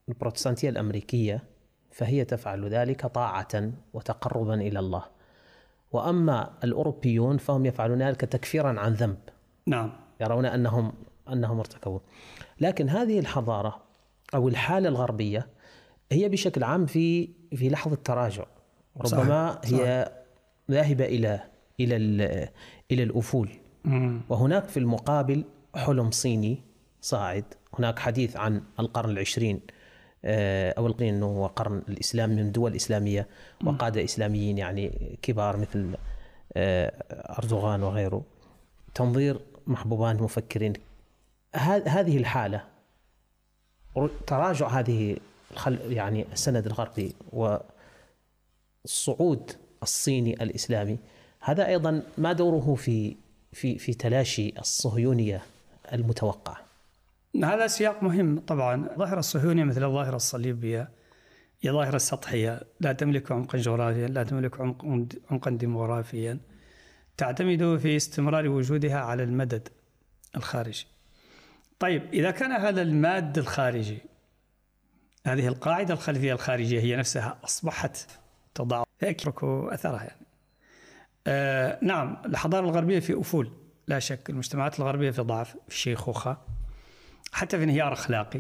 البروتستانتية الأمريكية فهي تفعل ذلك طاعة وتقربا إلى الله، وأما الأوروبيون فهم يفعلون ذلك تكفيرا عن ذنب. نعم. يرون أنهم ارتكبوا. لكن هذه الحضارة أو الحالة الغربية هي بشكل عام في لحظة تراجع، ربما صحيح. هي ذاهبة إلى الأفول. وهناك في المقابل حلم صيني صاعد. هناك حديث عن القرن العشرين أو القرن أنه هو قرن الإسلام من دول إسلامية وقادة إسلاميين يعني كبار مثل أردوغان وغيره، تنظير محبوبان مفكرين. هذه الحالة، تراجع هذه يعني السند الغربي والصعود الصيني الإسلامي، هذا أيضا ما دوره في تلاشي الصهيونية المتوقع. هذا سياق مهم طبعا. الظاهرة الصهيونية مثل الظاهرة الصليبية هي ظاهرة سطحية، لا تملك عمقا جغرافيا، لا تملك عمقا ديموغرافيا، تعتمد في استمرار وجودها على المدد الخارجي. طيب إذا كان هذا الماد الخارجي، هذه القاعدة الخلفية الخارجية هي نفسها أصبحت تضع يترك أثرها يعني. نعم، الحضارة الغربية في أفول لا شك، المجتمعات الغربية في ضعف، في شيخوخة، حتى في انهيار أخلاقي.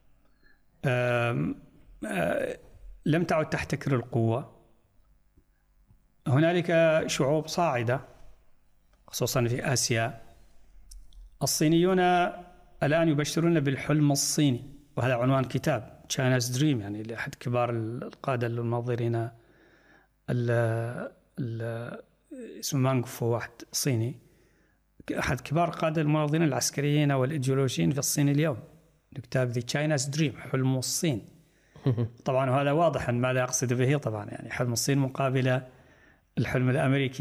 لم تعد تحتكر القوة. هنالك شعوب صاعدة خصوصا في آسيا. الصينيون الآن يبشرون بالحلم الصيني، وهذا عنوان كتاب China's Dream، يعني لأحد كبار القادة المنظرين، اسمه مانغ فو، واحد صيني، أحد كبار قادة المنظرين العسكريين والإيديولوجيين في الصين اليوم. كتاب The China's Dream، حلم الصين. طبعا هذا واضحا ماذا أقصد به طبعا، يعني حلم الصين مقابل الحلم الأمريكي.